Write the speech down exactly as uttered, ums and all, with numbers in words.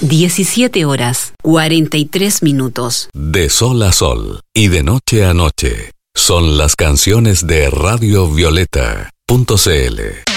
diecisiete horas, cuarenta y tres minutos. De sol a sol y de noche a noche son las canciones de Radio Violeta punto c l.